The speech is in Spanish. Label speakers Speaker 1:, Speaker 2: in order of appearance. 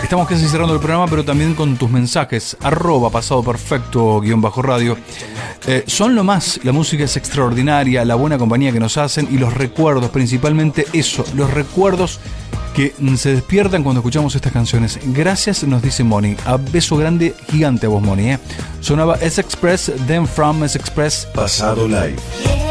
Speaker 1: Estamos casi cerrando el programa, pero también con tus mensajes, @pasadoperfecto_radio. Son lo más, la música es extraordinaria, la buena compañía que nos hacen y los recuerdos, principalmente eso, los recuerdos que se despiertan cuando escuchamos estas canciones. Gracias, nos dice Moni. A beso grande, gigante a vos, Moni. Sonaba S-Express, Then From S-Express.
Speaker 2: Pasado Live.